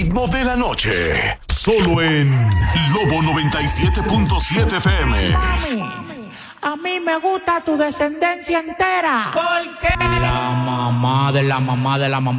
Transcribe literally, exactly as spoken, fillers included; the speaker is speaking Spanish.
ritmo de la noche. Solo en Lobo noventa y siete punto siete F M. Mami, a mí me gusta tu descendencia entera. ¿Por qué? La mamá de la mamá de la mamá